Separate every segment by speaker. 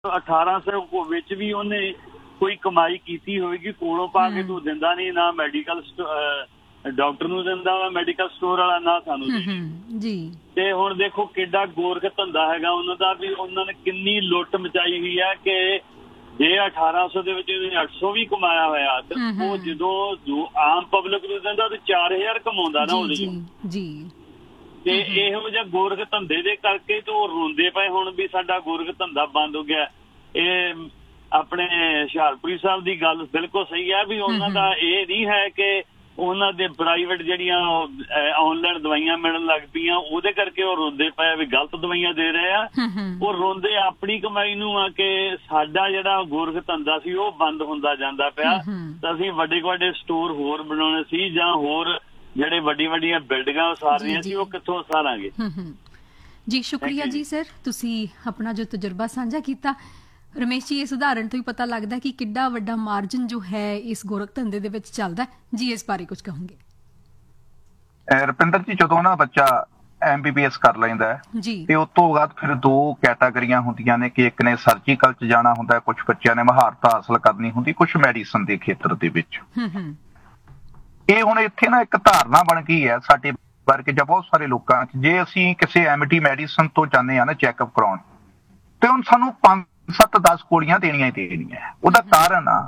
Speaker 1: 1800 ਵਿੱਚ ਵੀ ਉਹਨੇ ਕੋਈ ਕਮਾਈ ਕੀਤੀ ਹੋਵੇਗੀ, ਕੋਲੋਂ ਪਾ ਕੇ ਤੂੰ ਦਿੰਦਾ ਨਹੀਂ, ਨਾ ਮੈਡੀਕਲ ਡਾਕਟਰ ਨੂੰ ਦਿੰਦਾ ਵਾ ਮੈਡੀਕਲ ਸਟੋਰ ਵਾਲਾ, ਨਾ ਸਾਨੂੰ ਜੀ। ਤੇ ਹੁਣ ਦੇਖੋ ਕਿੱਡਾ ਗੋਰਖ ਧੰਦਾ ਹੈਗਾ ਉਹਨਾਂ ਦਾ, ਵੀ ਉਹਨਾਂ ਨੇ ਕਿੰਨੀ ਲੁੱਟ ਮਚਾਈ ਹੋਈ ਹੈ ਕਿ ਜੇ 1800 ਦੇ ਵਿੱਚ ਇਹਨੇ 800 ਵੀ ਕਮਾਇਆ ਹੋਇਆ ਤੇ ਉਹ ਜਦੋਂ ਜੋ ਆਮ ਪਬਲਿਕ ਨੂੰ ਦਿੰਦਾ ਤੇ 4000 ਕਮਾਉਂਦਾ ਨਾ ਉਹਦੇ ਜੀ। ਤੇ ਇਹੋ ਜਿਹਾ ਗੋਰਖ ਧੰਦੇ ਦੇ ਕਰਕੇ ਤੇ ਉਹ ਰੋਂਦੇ ਪਏ ਹੁਣ ਵੀ ਸਾਡਾ ਗੋਰਖ ਧੰਦਾ ਬੰਦ ਹੋ ਗਿਆ। ਇਹ ਆਪਣੇ ਹੁਸ਼ਿਆਰਪੁਰੀ ਸਾਹਿਬ ਦੀ ਗੱਲ ਬਿਲਕੁਲ ਸਹੀ ਹੈ ਵੀ ਉਹਨਾਂ ਦਾ ਇਹ ਨਹੀਂ ਹੈ ਕਿ ਉਹਨਾਂ ਦੇ ਪ੍ਰਾਈਵੇਟ ਜਿਹੜੀਆਂ ਆਨਲਾਈਨ ਦਵਾਈਆਂ ਮਿਲਣ ਲੱਗ ਪਈਆਂ ਉਹਦੇ ਕਰਕੇ ਉਹ ਰੋਂਦੇ ਪਏ ਵੀ ਗਲਤ ਦਵਾਈਆਂ ਦੇ ਰਹੇ ਆ। ਉਹ ਰੋਂਦੇ ਆਪਣੀ ਕਮਾਈ ਨੂੰ ਆ ਕਿ ਸਾਡਾ ਜਿਹੜਾ ਗੋਰਖ ਧੰਦਾ ਸੀ ਉਹ ਬੰਦ ਹੁੰਦਾ ਜਾਂਦਾ ਪਿਆ, ਤਾਂ ਅਸੀਂ ਵੱਡੇ ਵੱਡੇ ਸਟੋਰ ਹੋਰ ਬਣਾਉਣੇ ਸੀ ਜਾਂ ਹੋਰ ਜਿਹੜੇ ਵੱਡੀਆਂ ਬਿਲਡਿੰਗਾਂ ਉਸਾਰਨੀਆਂ ਸੀ ਉਹ ਕਿੱਥੋਂ ਉਸਾਰਾਂਗੇ।
Speaker 2: ਜੀ ਸ਼ੁਕਰੀਆ ਜੀ ਸਰ, ਤੁਸੀਂ ਆਪਣਾ ਜੋ ਤਜਰਬਾ ਸਾਂਝਾ ਕੀਤਾ। ਰਮੇਸ਼ ਜੀ, ਇਸ ਉਦਾਹਰਣ ਤੋਂ ਹੀ ਪਤਾ ਲੱਗਦਾ ਕਿ ਕਿੱਡਾ ਵੱਡਾ ਮਾਰਜਨ ਜੋ ਹੈ ਇਸ ਗੋਰਖ ਧੰਦੇ ਦੇ ਵਿੱਚ ਚੱਲਦਾ ਜੀ। ਇਸ ਬਾਰੇ ਕੁਝ ਕਹੋਗੇ?
Speaker 3: ਰੁਪਿੰਦਰ ਜੀ, ਜਦੋਂ ਨਾ ਬੱਚਾ MBBS ਕਰ ਲੈਂਦਾ ਤੇ ਉਸ ਤੋਂ ਬਾਅਦ ਫਿਰ ਦੋ ਕੈਟਾਗਰੀਆਂ ਹੁੰਦੀਆਂ ਨੇ ਕਿ ਇੱਕ ਨੇ ਸਰਜੀਕਲ ਚ ਜਾਣਾ ਹੁੰਦਾ, ਕੁਝ ਬੱਚਿਆਂ ਨੇ ਮਹਾਰਤ ਹਾਸਲ ਕਰਨੀ ਹੁੰਦੀ, ਕੁਝ ਮੈਡੀਸਨ ਦੇ ਖੇਤਰ ਦੇ ਵਿੱਚ। ਇਹ ਹੁਣ ਇੱਥੇ ਨਾ ਇੱਕ ਧਾਰਨਾ ਬਣ ਗਈ ਹੈ ਸਾਡੇ ਵਰਗੇ ਜਾਂ ਬਹੁਤ ਸਾਰੇ ਲੋਕਾਂ 'ਚ, ਜੇ ਅਸੀਂ ਕਿਸੇ MD ਮੈਡੀਸਨ ਤੋਂ ਜਾਂਦੇ ਹਾਂ ਨਾ ਚੈੱਕਅਪ ਕਰਾਉਣ, ਤੇ ਹੁਣ ਸਾਨੂੰ 5-7-10 ਗੋਲੀਆਂ ਦੇਣੀਆਂ ਹੀ ਦੇਣੀਆਂ। ਉਹਦਾ ਕਾਰਨ ਆ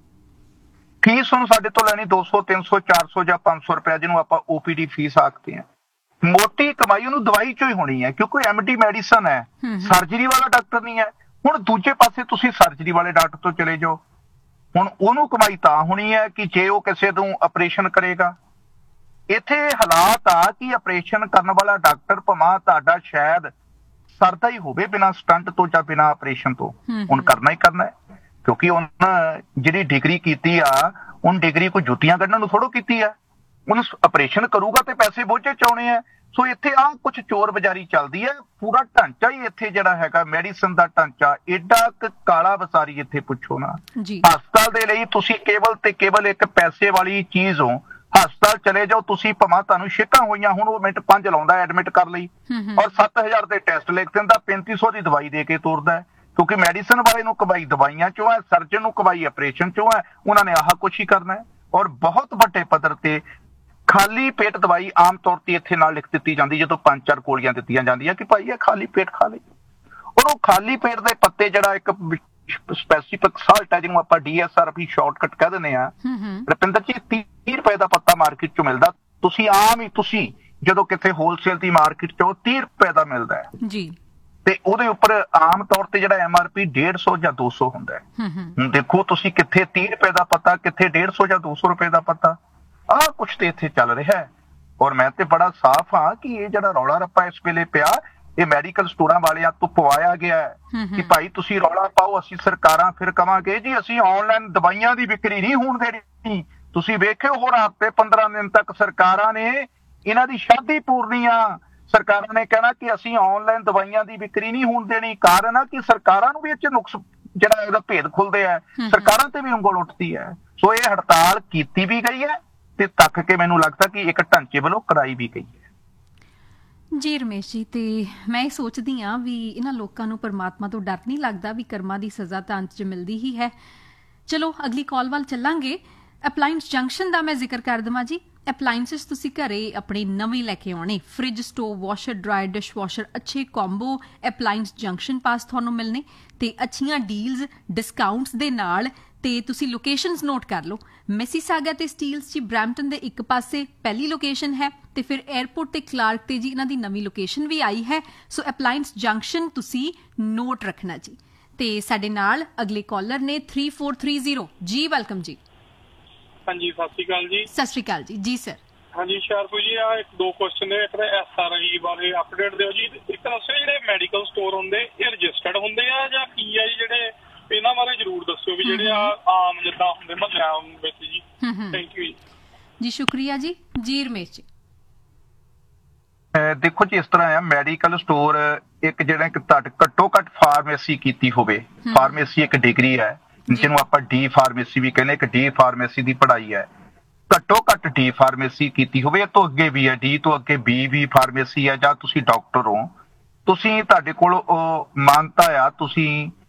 Speaker 3: ਫੀਸ ਹੁਣ ਸਾਡੇ ਤੋਂ ਲੈਣੀ 200, 300, 400 ਜਾਂ 500 ਰੁਪਏ, ਜਿਹਨੂੰ ਆਪਾਂ OPD ਫੀਸ ਆਖਦੇ ਹਾਂ। ਮੋਟੀ ਕਮਾਈ ਉਹਨੂੰ ਦਵਾਈ ਚੋਂ ਹੀ ਹੋਣੀ ਹੈ ਕਿਉਂਕਿ MD ਮੈਡੀਸਨ ਹੈ, ਸਰਜਰੀ ਵਾਲਾ ਡਾਕਟਰ ਨਹੀਂ ਹੈ। ਹੁਣ ਦੂਜੇ ਪਾਸੇ ਤੁਸੀਂ ਸਰਜਰੀ ਵਾਲੇ ਡਾਕਟਰ ਤੋਂ ਚਲੇ ਜਾਓ, ਹੁਣ ਉਹਨੂੰ ਕਮਾਈ ਤਾਂ ਹੋਣੀ ਹੈ ਕਿ ਜੇ ਉਹ ਕਿਸੇ ਨੂੰ ਆਪਰੇਸ਼ਨ ਕਰੇਗਾ। ਇੱਥੇ ਹਾਲਾਤ ਆ ਕਿ ਆਪਰੇਸ਼ਨ ਕਰਨ ਵਾਲਾ ਡਾਕਟਰ ਭਾਵੇਂ ਤੁਹਾਡਾ ਸ਼ਾਇਦ ਸਰਦਾ ਹੀ ਹੋਵੇ ਬਿਨਾਂ ਸਟੰਟ ਤੋਂ ਜਾਂ ਬਿਨਾਂ ਆਪਰੇਸ਼ਨ ਤੋਂ, ਹੁਣ ਕਰਨਾ ਹੀ ਕਰਨਾ ਹੈ ਕਿਉਂਕਿ ਉਹਨਾਂ ਜਿਹੜੀ ਡਿਗਰੀ ਕੀਤੀ ਆ ਉਹਨ ਡਿਗਰੀ ਕੋਈ ਜੁੱਤੀਆਂ ਕੱਢਣ ਨੂੰ ਥੋੜ੍ਹੋ ਕੀਤੀ ਆ, ਉਹਨੂੰ ਆਪਰੇਸ਼ਨ ਕਰੂਗਾ ਤੇ ਪੈਸੇ ਬੋਝੇ ਚਾਉਣੇ ਆ। ਸੋ ਇੱਥੇ ਆਹ ਕੁਛ ਚੋਰ ਬਜ਼ਾਰੀ ਚੱਲਦੀ ਹੈ। ਪੂਰਾ ਢਾਂਚਾ ਹੀ ਇੱਥੇ ਜਿਹੜਾ ਹੈਗਾ ਮੈਡੀਸਨ ਦਾ ਢਾਂਚਾ ਏਡਾ ਕਾਲਾ ਵਸਾਰੀ ਇੱਥੇ ਪੁੱਛੋ ਨਾ। ਹਸਪਤਾਲ ਦੇ ਲਈ ਤੁਸੀਂ ਕੇਵਲ ਤੇ ਕੇਵਲ ਇੱਕ ਪੈਸੇ ਵਾਲੀ ਚੀਜ਼ ਹੋ। ਹਸਪਤਾਲ ਚਲੇ ਜਾਓ ਤੁਸੀਂ, ਭਾਵੇਂ ਤੁਹਾਨੂੰ ਛਿੱਕਾਂ ਹੋਈਆਂ ਹੁਣ ਉਹ ਮਿੰਟ 5 ਲਾਉਂਦਾ ਐਡਮਿਟ ਕਰ ਲਈ, ਔਰ 7000 ਦੇ ਟੈਸਟ ਲਿਖ ਦਿੰਦਾ, 3500 ਦੀ ਦਵਾਈ ਦੇ ਕੇ ਤੋਰਦਾ ਹੈ ਕਿਉਂਕਿ ਮੈਡੀਸਨ ਵਾਲੇ ਨੂੰ ਕਮਾਈ ਦਵਾਈਆਂ ਚੋਂ ਹੈ, ਸਰਜਨ ਨੂੰ ਕਮਾਈ ਆਪਰੇਸ਼ਨ ਚੋਂ ਹੈ। ਉਹਨਾਂ ਨੇ ਆਹ ਕੁਛ ਹੀ ਕਰਨਾ ਹੈ। ਔਰ ਬਹੁਤ ਵੱਡੇ ਪੱਧਰ ਤੇ ਖਾਲੀ ਪੇਟ ਦਵਾਈ ਆਮ ਤੌਰ ਤੇ ਇੱਥੇ ਨਾਲ ਲਿਖ ਦਿੱਤੀ ਜਾਂਦੀ ਜਦੋਂ 5-4 ਗੋਲੀਆਂ ਦਿੱਤੀਆਂ ਜਾਂਦੀਆਂ ਕਿ ਭਾਈ ਇਹ ਖਾਲੀ ਪੇਟ ਖਾ ਲਈ। ਔਰ ਉਹ ਖਾਲੀ ਪੇਟ ਦੇ ਪੱਤੇ ਜਿਹੜਾ ਇੱਕ ਸਪੈਸੀਫਿਕ ਸਾਲਟ ਹੈ ਜਿਹਨੂੰ ਆਪਾਂ DSRP ਸ਼ਾਰਟਕਟ ਕਹਿ ਦਿੰਦੇ ਆ, ਰੁਪਿੰਦਰ ਜੀ 30 ਰੁਪਏ ਦਾ ਪੱਤਾ ਮਾਰਕੀਟ ਚੋਂ ਮਿਲਦਾ। ਤੁਸੀਂ ਆਮ ਹੀ ਤੁਸੀਂ ਜਦੋਂ ਕਿਤੇ ਹੋਲਸੇਲ ਦੀ ਮਾਰਕੀਟ ਚੋਂ 30 ਰੁਪਏ ਦਾ ਮਿਲਦਾ ਹੈ ਜੀ, ਤੇ ਉਹਦੇ ਉੱਪਰ ਆਮ ਤੌਰ ਤੇ ਜਿਹੜਾ MRP 150 ਜਾਂ 200 ਹੁੰਦਾ ਹੈ। ਹੁਣ ਦੇਖੋ ਤੁਸੀਂ ਕਿੱਥੇ 30 ਰੁਪਏ ਦਾ ਪੱਤਾ, ਕਿੱਥੇ 150 ਜਾਂ 200 ਰੁਪਏ ਦਾ ਪੱਤਾ। ਆਹ ਕੁਛ ਤੇ ਇੱਥੇ ਚੱਲ ਰਿਹਾ ਹੈ। ਔਰ ਮੈਂ ਤੇ ਬੜਾ ਸਾਫ਼ ਹਾਂ ਕਿ ਇਹ ਜਿਹੜਾ ਰੌਲਾ ਰੱਪਾ ਇਸ ਵੇਲੇ ਪਿਆ ਇਹ ਮੈਡੀਕਲ ਸਟੋਰਾਂ ਵਾਲਿਆਂ ਤੋਂ ਪਵਾਇਆ ਗਿਆ ਹੈ ਕਿ ਭਾਈ ਤੁਸੀਂ ਰੌਲਾ ਪਾਓ, ਅਸੀਂ ਸਰਕਾਰਾਂ ਫਿਰ ਕਵਾਂਗੇ ਜੀ ਅਸੀਂ ਆਨਲਾਈਨ ਦਵਾਈਆਂ ਦੀ ਵਿਕਰੀ ਨਹੀਂ ਹੋਣ ਦੇਣੀ। ਤੁਸੀਂ ਵੇਖਿਓ ਹੋਰ ਹਫ਼ਤੇ 15 ਦਿਨ ਤੱਕ ਸਰਕਾਰਾਂ ਨੇ ਇਹਨਾਂ ਦੀ ਸ਼ਾਦੀ ਪੂਰਨੀ ਆ। ਸਰਕਾਰਾਂ ਨੇ ਕਹਿਣਾ ਕਿ ਅਸੀਂ ਆਨਲਾਈਨ ਦਵਾਈਆਂ ਦੀ ਵਿਕਰੀ ਨਹੀਂ ਹੋਣ ਦੇਣੀ। ਕਾਰਨ ਆ ਕਿ ਸਰਕਾਰਾਂ ਨੂੰ ਵੀ ਇਹ 'ਚ ਨੁਕਸ ਜਿਹੜਾ ਇਹਦਾ ਭੇਦ ਖੁੱਲਦੇ ਆ, ਸਰਕਾਰਾਂ ਤੇ ਵੀ ਉਂਗਲ ਉੱਠਦੀ ਹੈ। ਸੋ ਇਹ ਹੜਤਾਲ ਕੀਤੀ ਵੀ ਗਈ ਹੈ ਤੇ ਤੱਕ ਕੇ ਮੈਨੂੰ ਲੱਗਦਾ ਕਿ ਇੱਕ ਢਾਂਚੇ ਵੱਲੋਂ ਕਰਾਈ ਵੀ ਗਈ ਹੈ।
Speaker 2: ਜੀ ਰਮੇਸ਼ ਜੀ, ਤੇ ਮੈਂ ਇਹ ਸੋਚਦੀ ਹਾਂ ਵੀ ਇਹਨਾਂ ਲੋਕਾਂ ਨੂੰ ਪਰਮਾਤਮਾ ਤੋਂ ਡਰ ਨਹੀਂ ਲੱਗਦਾ ਵੀ ਕਰਮਾਂ ਦੀ ਸਜ਼ਾ ਤਾਂ ਅੰਤ 'ਚ ਮਿਲਦੀ ਹੀ ਹੈ। ਚਲੋ ਅਗਲੀ ਕਾਲ ਵੱਲ ਚੱਲਾਂਗੇ। ਅਪਲਾਇੰਸ ਜੰਕਸ਼ਨ ਦਾ ਮੈਂ ਜ਼ਿਕਰ ਕਰ ਦੇਵਾਂ ਜੀ। ਅਪਲਾਇੰਸਿਸ ਤੁਸੀਂ ਘਰੇ ਆਪਣੇ ਨਵੇਂ ਲੈ ਕੇ ਆਉਣੇ, fridge, stove, washer, dryer, dish washer, ਅੱਛੇ ਕੰਬੋ ਅਪਲਾਇੰਸ ਜੰਕਸ਼ਨ ਪਾਸ ਤੁਹਾਨੂੰ ਮਿਲਣੇ ਤੇ ਅੱਛੀਆਂ ਡੀਲਸ ਡਿਸਕਾਊਂਟਸ ਦੇ ਨਾਲ। ਤੇ ਤੁਸੀਂ ਲੋਕੇਸ਼ਨਸ ਨੋਟ ਕਰ ਲਓ, ਮਿਸੀਸਾਗਾ ਤੇ ਸਟੀਲਸ 'ਚ ਬਰੈਂਪਟਨ ਦੇ ਇੱਕ ਪਾਸੇ ਪਹਿਲੀ ਲੋਕੇਸ਼ਨ ਹੈ ਤੇ ਫਿਰ 에ਅਰਪੋਰਟ ਤੇ ਕਲਾਰਕ ਤੇ ਜੀ ਇਹਨਾਂ ਦੀ ਨਵੀਂ ਲੋਕੇਸ਼ਨ ਵੀ ਆਈ ਹੈ। ਸੋ ਅਪਲਾਇੰਸ ਜੰਕਸ਼ਨ ਤੁਸੀਂ ਨੋਟ ਰੱਖਣਾ ਜੀ। ਤੇ ਸਾਡੇ ਨਾਲ ਅਗਲੇ ਕਾਲਰ ਨੇ 3430 ਜੀ। ਵੈਲਕਮ ਜੀ।
Speaker 4: ਹਾਂਜੀ, ਸਤਿ ਸ਼੍ਰੀ ਅਕਾਲ ਜੀ।
Speaker 2: ਸਤਿ ਸ਼੍ਰੀ ਅਕਾਲ ਜੀ। ਜੀ ਸਰ। ਹਾਂਜੀ
Speaker 4: ਹੁਸ਼ਿਆਰਪੁਰ ਜੀ, ਆ 2 ਕੁਐਸਚਨ ਨੇ। ਇੱਕ ਤਾਂ SRI ਬਾਰੇ ਅਪਡੇਟ ਦਿਓ ਜੀ। ਇੱਕ ਦੱਸੋ ਜਿਹੜੇ ਮੈਡੀਕਲ ਸਟੋਰ ਹੁੰਦੇ ਇਹ ਰਜਿਸਟਰਡ ਹੁੰਦੇ ਆ ਜਾਂ ਕੀ ਆ ਜੀ? ਜਿਹੜੇ ਇਹਨਾਂ ਬਾਰੇ ਜ਼ਰੂਰ ਦੱਸਿਓ ਵੀ ਜਿਹੜੇ ਆਮ ਜਿੱਦਾਂ ਹੁੰਦੇ ਮਹੱਲਿਆਂ ਵਿੱਚ ਜੀ। ਥੈਂਕ ਯੂ
Speaker 2: ਜੀ। ਸ਼ੁਕਰੀਆ ਜੀ। ਜੀ ਰਮੇਸ਼ ਜੀ।
Speaker 3: ਦੇਖੋ ਜੀ, ਇਸ ਤਰ੍ਹਾਂ ਆ ਮੈਡੀਕਲ ਸਟੋਰ ਇੱਕ ਜਿਹੜਾ ਘੱਟੋ ਘੱਟ ਫਾਰਮੇਸੀ ਕੀਤੀ ਹੋਵੇ। ਫਾਰਮੇਸੀ ਇੱਕ ਡਿਗਰੀ ਹੈ ਜਿਹਨੂੰ ਆਪਾਂ D ਫਾਰਮੇਸੀ ਵੀ ਕਹਿੰਦੇ। ਇੱਕ D ਫਾਰਮੇਸੀ ਦੀ ਪੜ੍ਹਾਈ ਹੈ। ਘੱਟੋ ਘੱਟ D ਫਾਰਮੇਸੀ ਕੀਤੀ ਹੋਵੇ। ਇਹ ਤੋਂ ਅੱਗੇ ਵੀ ਹੈ, D ਤੋਂ ਅੱਗੇ B ਵੀ ਫਾਰਮੇਸੀ ਹੈ। ਜਾਂ ਤੁਸੀਂ ਡਾਕਟਰ ਹੋ, ਤੁਸੀਂ ਤੁਹਾਡੇ ਕੋਲ ਮਾਨਤਾ ਆ, ਤੁਸੀਂ